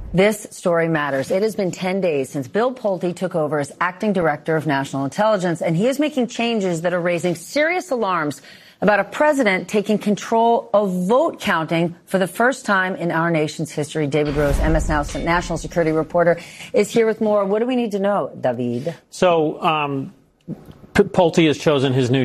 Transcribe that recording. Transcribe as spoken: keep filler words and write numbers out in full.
This story matters. It has been ten days since Bill Pulte took over as acting director of national intelligence, and he is making changes that are raising serious alarms about a president taking control of vote counting for the first time in our nation's history. David Rose, M S Now national security reporter, is here with more. What do we need to know, David? So um, Pulte has chosen his new